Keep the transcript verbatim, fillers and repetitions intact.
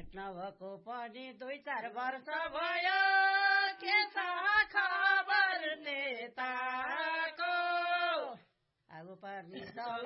भेट नभएको पनि दुई चार वर्ष भयो के छ खबर नेताको आगो पर्ने